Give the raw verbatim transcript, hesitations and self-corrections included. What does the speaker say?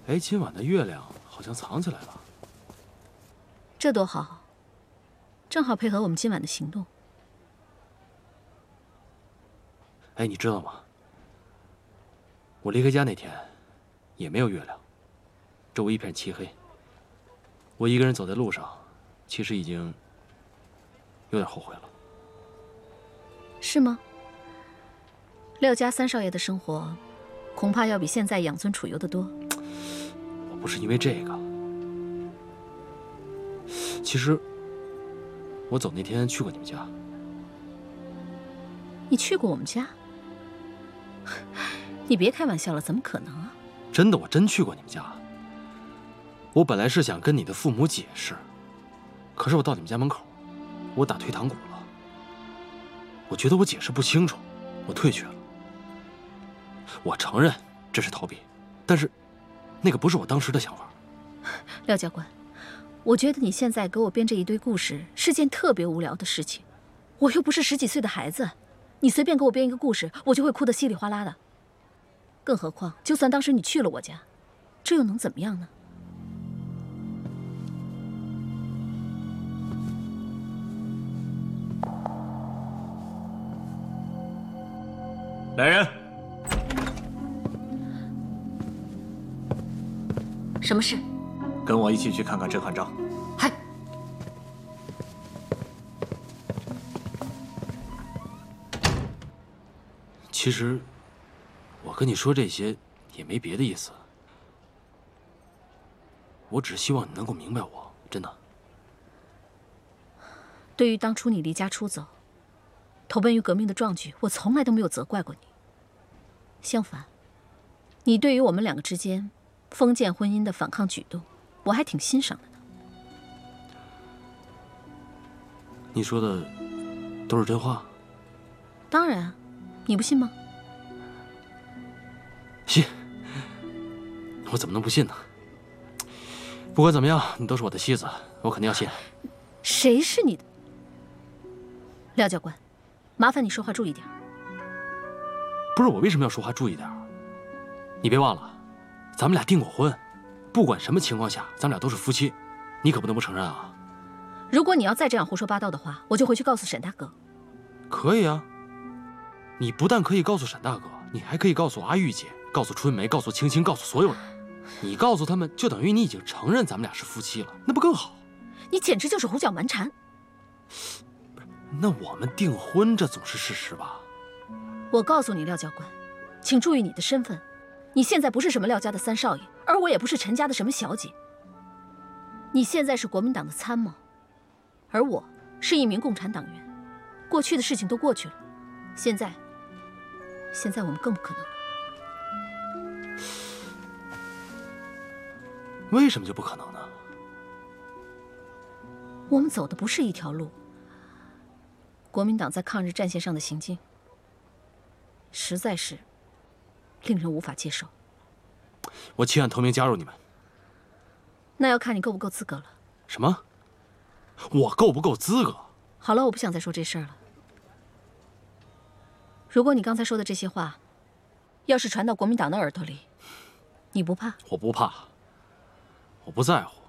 哎，今晚的月亮好像藏起来了。 这多好，正好配合我们今晚的行动。 哎，你知道吗？我离开家那天，也没有月亮，周围一片漆黑。我一个人走在路上，其实已经有点后悔了。 是吗？廖家三少爷的生活，恐怕要比现在养尊处优的多。 我不是因为这个，其实我走那天去过你们家。 你去过我们家？你别开玩笑了，怎么可能啊？ 真的，我真去过你们家。我本来是想跟你的父母解释，可是我到你们家门口，我打退堂鼓了。我觉得我解释不清楚，我退却了。我承认这是逃避，但是那个不是我当时的想法。 廖教官，我觉得你现在给我编这一堆故事是件特别无聊的事情。我又不是十几岁的孩子，你随便给我编一个故事，我就会哭得稀里哗啦的。更何况，就算当时你去了我家，这又能怎么样呢？ 来人！ 什么事？ 跟我一起去看看甄汉章。 嗨！ 其实，我跟你说这些也没别的意思，我只希望你能够明白我，真的。 对于当初你离家出走，投奔于革命的壮举，我从来都没有责怪过你。相反，你对于我们两个之间封建婚姻的反抗举动，我还挺欣赏的呢。 你说的都是真话？ 当然，你不信吗？ 信。我怎么能不信呢？不管怎么样，你都是我的妻子，我肯定要信。 谁是你的？廖教官，麻烦你说话注意点。 不是我为什么要说话注意点？你别忘了，咱们俩订过婚，不管什么情况下，咱们俩都是夫妻，你可不能不承认啊！ 如果你要再这样胡说八道的话，我就回去告诉沈大哥。 可以啊，你不但可以告诉沈大哥，你还可以告诉阿玉姐，告诉春梅，告诉青青，告诉所有人。你告诉他们，就等于你已经承认咱们俩是夫妻了，那不更好？ 你简直就是胡搅蛮缠。 那我们订婚，这总是事实吧？ 我告诉你，廖教官，请注意你的身份。你现在不是什么廖家的三少爷，而我也不是陈家的什么小姐。你现在是国民党的参谋，而我是一名共产党员。过去的事情都过去了，现在，现在我们更不可能了。 为什么就不可能呢？ 我们走的不是一条路。国民党在抗日战线上的行径，实在是令人无法接受。 我弃暗投明加入你们。 那要看你够不够资格了。 什么？我够不够资格？ 好了，我不想再说这事儿了。如果你刚才说的这些话，要是传到国民党的耳朵里，你不怕？ 我不怕，我不在乎。